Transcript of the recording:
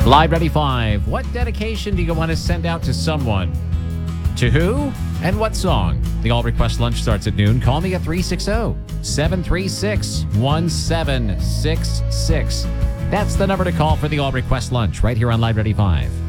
Live 95. What dedication do you want to send out to someone? To who? And what song? The All Request Lunch starts at noon. Call me at 360-736-1766. That's the number to call for the All Request Lunch right here on Live 95.